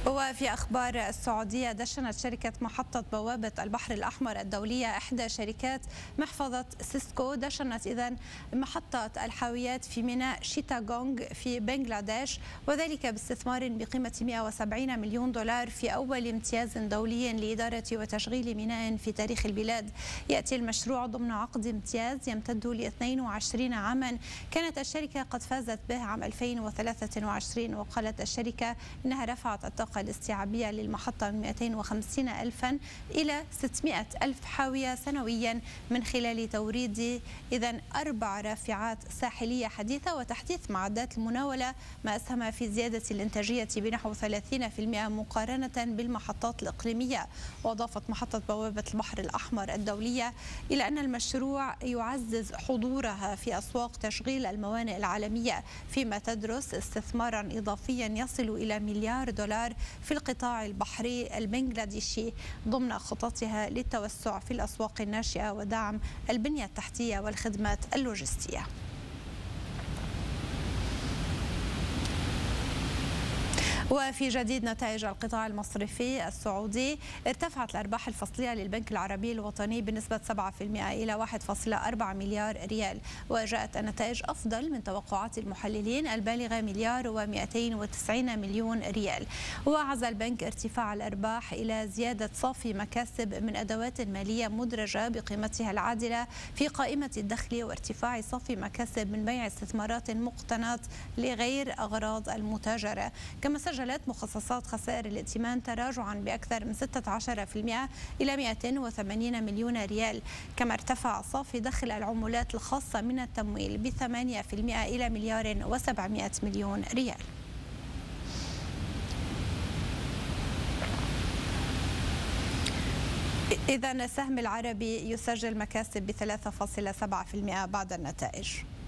وفي أخبار السعودية، دشنت شركة محطة بوابة البحر الأحمر الدولية إحدى شركات محفظة سيسكو دشنت إذن محطة الحاويات في ميناء شيتاغونغ في بنغلاديش، وذلك باستثمار بقيمة 170 مليون دولار في أول امتياز دولي لإدارة وتشغيل ميناء في تاريخ البلاد. يأتي المشروع ضمن عقد امتياز يمتد ل 22 عاما كانت الشركة قد فازت به عام 2023. وقالت الشركة إنها رفعت الطاقة الاستيعابية للمحطة من 250 ألفا إلى 600 ألف حاوية سنويا من خلال توريد 4 رافعات ساحلية حديثة وتحديث معدات المناولة، ما أسهم في زيادة الإنتاجية بنحو 30% مقارنة بالمحطات الإقليمية. وأضافت محطة بوابة البحر الأحمر الدولية إلى أن المشروع يعزز حضورها في أسواق تشغيل الموانئ العالمية، فيما تدرس استثمارا إضافيا يصل إلى مليار دولار في القطاع البحري البنغلاديشي ضمن خططها للتوسع في الأسواق الناشئة ودعم البنية التحتية والخدمات اللوجستية. وفي جديد نتائج القطاع المصرفي السعودي، ارتفعت الأرباح الفصلية للبنك العربي الوطني بنسبة 7% إلى 1.4 مليار ريال، وجاءت النتائج أفضل من توقعات المحللين البالغة مليار و290 مليون ريال. وعزى البنك ارتفاع الأرباح إلى زيادة صافي مكاسب من أدوات مالية مدرجة بقيمتها العادلة في قائمة الدخل، وارتفاع صافي مكاسب من بيع استثمارات مقتنات لغير أغراض المتاجرة. كما سجلت مخصصات خسائر الائتمان تراجعا بأكثر من 16% إلى 280 مليون ريال. كما ارتفع صافي دخل العمولات الخاصة من التمويل ب8% إلى مليار و700 مليون ريال. إذن السهم العربي يسجل مكاسب ب3.7% بعد النتائج.